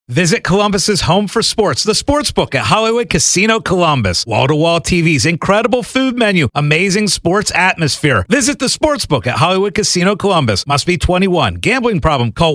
Visit Columbus's home for sports, the Sportsbook at Hollywood Casino Columbus. Wall-to-wall TVs, incredible food menu, amazing sports atmosphere. Visit the Sportsbook at Hollywood Casino Columbus. Must be 21. Gambling problem? Call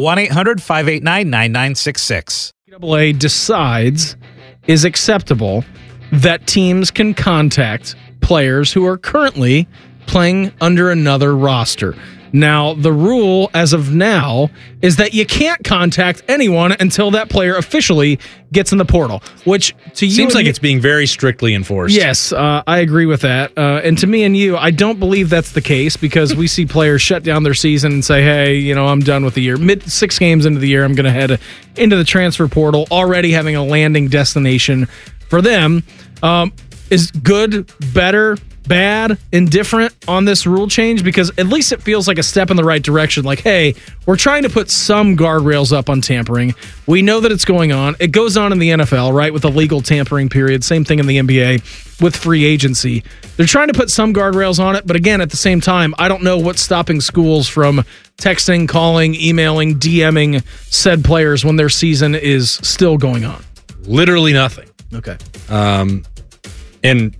1-800-589-9966. NCAA decides is acceptable that teams can contact players who are currently playing under another roster. Now, the rule as of now is that you can't contact anyone until that player officially gets in the portal, which to you seems like it's being very strictly enforced. Yes, I agree with that. And to me and you, I don't believe that's the case because we see players shut down their season and say, hey, I'm done with the year. 6 games into the year, I'm going to head into the transfer portal, already having a landing destination for them. Is good, better, bad, indifferent on this rule change? Because at least it feels like a step in the right direction. Like, hey, we're trying to put some guardrails up on tampering. We know that it's going on. It goes on in the NFL, right, with the legal tampering period. Same thing in the NBA with free agency. They're trying to put some guardrails on it, but again, at the same time, I don't know what's stopping schools from texting, calling, emailing, DMing said players when their season is still going on. Literally nothing. Okay. And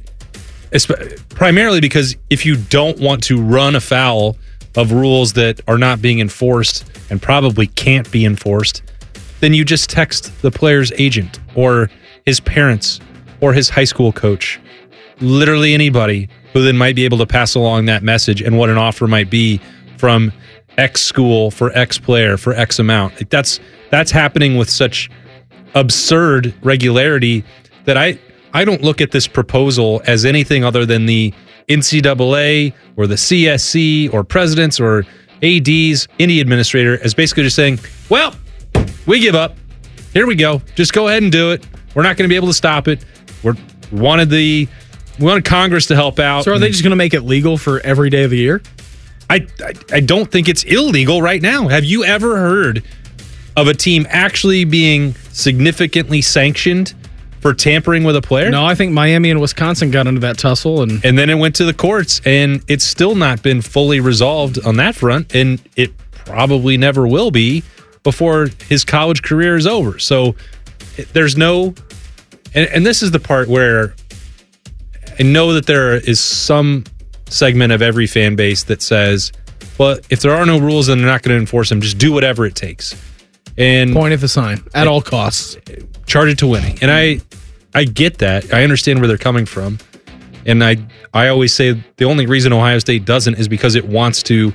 primarily because if you don't want to run afoul of rules that are not being enforced and probably can't be enforced, then you just text the player's agent or his parents or his high school coach, literally anybody who then might be able to pass along that message and what an offer might be from X school for X player for X amount. That's happening with such absurd regularity that I don't look at this proposal as anything other than the NCAA or the CSC or presidents or ADs, any administrator, as basically just saying, well, we give up. Here we go. Just go ahead and do it. We're not going to be able to stop it. We wanted Congress to help out. So are they just going to make it legal for every day of the year? I don't think it's illegal right now. Have you ever heard of a team actually being significantly sanctioned for tampering with a player? No, I think Miami and Wisconsin got into that tussle. And then it went to the courts, and it's still not been fully resolved on that front, and it probably never will be before his college career is over. So there's no... And this is the part where I know that there is some segment of every fan base that says, well, if there are no rules and they're not going to enforce them, just do whatever it takes. And point at the sign at all costs. Charge it to winning. And I get that. I understand where they're coming from. And I always say the only reason Ohio State doesn't is because it wants to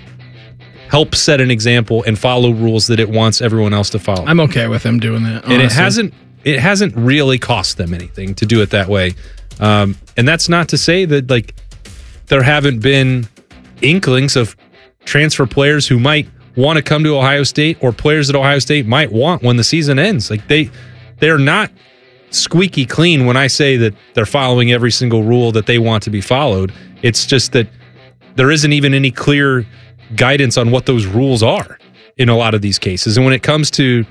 help set an example and follow rules that it wants everyone else to follow. I'm okay with them doing that, honestly. And it hasn't really cost them anything to do it that way. And that's not to say that there haven't been inklings of transfer players who might want to come to Ohio State or players that Ohio State might want when the season ends. They're not squeaky clean when I say that they're following every single rule that they want to be followed. It's just that there isn't even any clear guidance on what those rules are in a lot of these cases. And when it comes to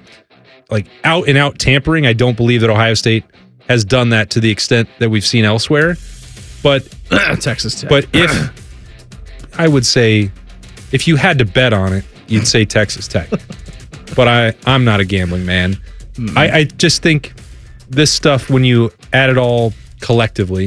out and out tampering, I don't believe that Ohio State has done that to the extent that we've seen elsewhere. But Texas Tech. But I would say if you had to bet on it, you'd say Texas Tech. But I'm not a gambling man. Mm-hmm. I just think this stuff, when you add it all collectively,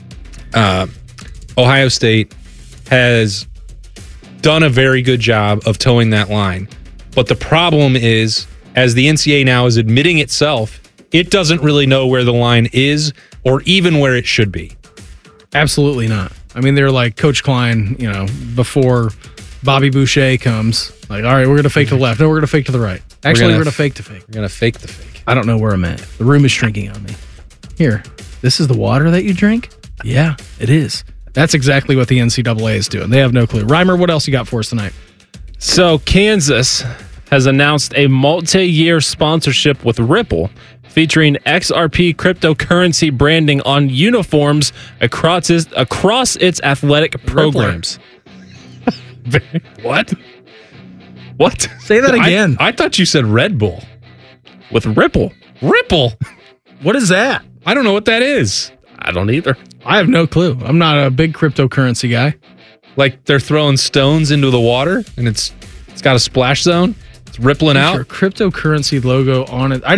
Ohio State has done a very good job of towing that line. But the problem is, as the NCAA now is admitting itself, it doesn't really know where the line is or even where it should be. Absolutely not. I mean, they're like Coach Klein, before Bobby Boucher comes. All right, we're going to fake to the left. No, we're going to fake to the right. Actually, we're going to fake to fake. We're going to fake the fake. I don't know where I'm at. The room is shrinking on me. Here, this is the water that you drink? Yeah, it is. That's exactly what the NCAA is doing. They have no clue. Reimer, what else you got for us tonight? So Kansas has announced a multi-year sponsorship with Ripple, featuring XRP cryptocurrency branding on uniforms across its athletic programs. What? Say that again. I thought you said Red Bull. With Ripple. Ripple? What is that? I don't know what that is. I don't either. I have no clue. I'm not a big cryptocurrency guy. Like they're throwing stones into the water and it's got a splash zone? It's rippling out? Cryptocurrency logo on it.